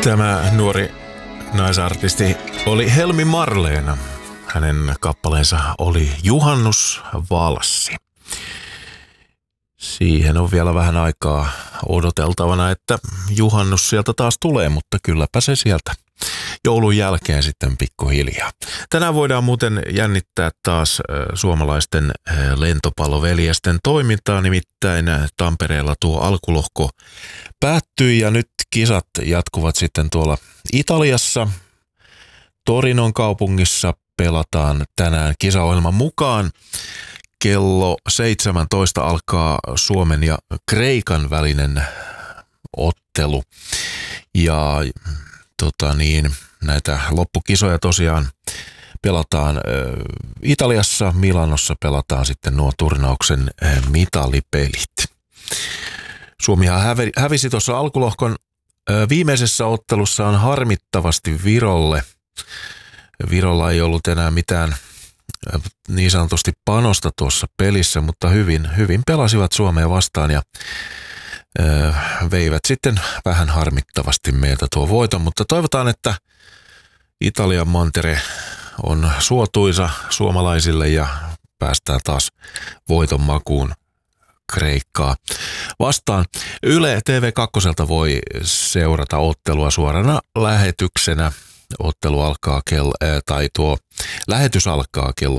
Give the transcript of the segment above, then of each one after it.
Tämä nuori naisartisti oli Helmi Marleena. Hänen kappaleensa oli Juhannusvalssi. Siihen on vielä vähän aikaa odoteltavana, että juhannus sieltä taas tulee, mutta kylläpä se sieltä joulun jälkeen sitten pikkuhiljaa. Tänään voidaan muuten jännittää taas suomalaisten lentopalloveljesten toimintaa, nimittäin Tampereella tuo alkulohko päättyi ja nyt kisat jatkuvat sitten tuolla Italiassa. Torinon kaupungissa pelataan tänään kisaohjelman mukaan. Kello 17 alkaa Suomen ja Kreikan välinen ottelu. Ja näitä loppukisoja tosiaan pelataan Italiassa, Milanossa pelataan sitten nuo turnauksen mitalipelit. Suomihan hävisi tuossa alkulohkon viimeisessä ottelussaan harmittavasti Virolle. Virolla ei ollut enää mitään niin sanotusti panosta tuossa pelissä, mutta hyvin pelasivat Suomea vastaan ja veivät sitten vähän harmittavasti meiltä tuo voiton, mutta toivotaan, että Italian mantere on suotuisa suomalaisille ja päästään taas voiton makuun Kreikkaa vastaan. Yle TV2 voi seurata ottelua suorana lähetyksenä. Ottelu alkaa lähetys alkaa kello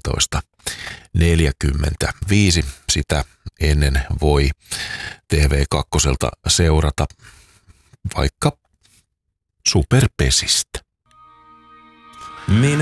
16:45. Sitä ennen voi TV2 seurata vaikka Superpesistä. Minä